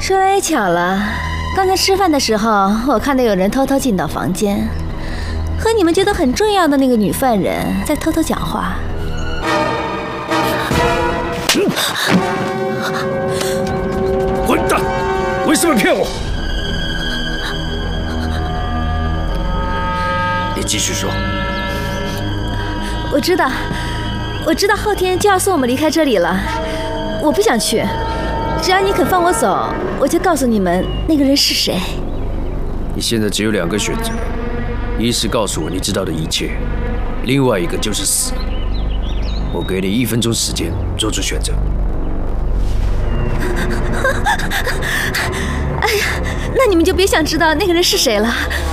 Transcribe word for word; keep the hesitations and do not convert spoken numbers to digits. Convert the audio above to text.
说来也巧了，刚才吃饭的时候，我看到有人偷偷进到房间，和你们觉得很重要的那个女犯人在偷偷讲话。 嗯、混蛋！为什么骗我？你继续说。 我知道，我知道后天就要送我们离开这里了，我不想去。只要你肯放我走，我就告诉你们那个人是谁。 你现在只有两个选择，一是告诉我你知道的一切，另外一个就是死。我给你一分钟时间做出选择。 哎呀，那你们就别想知道那个人是谁了。